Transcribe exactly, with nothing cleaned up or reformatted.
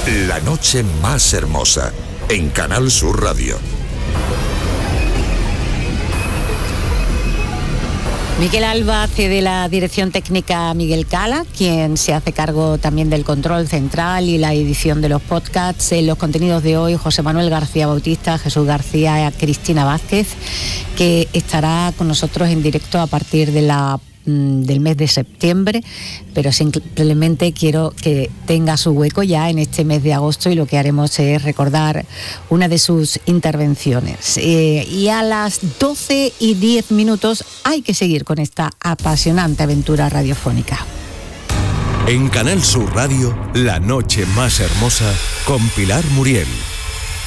La noche más hermosa, en Canal Sur Radio. Miguel Alba hace de la dirección técnica Miguel Cala, quien se hace cargo también del control central y la edición de los podcasts. En los contenidos de hoy, José Manuel García Bautista, Jesús García y Cristina Vázquez, que estará con nosotros en directo a partir de la del mes de septiembre, pero simplemente quiero que tenga su hueco ya en este mes de agosto, y lo que haremos es recordar una de sus intervenciones. Eh, y a las doce y diez minutos hay que seguir con esta apasionante aventura radiofónica. En Canal Sur Radio, La noche más hermosa, con Pilar Muriel.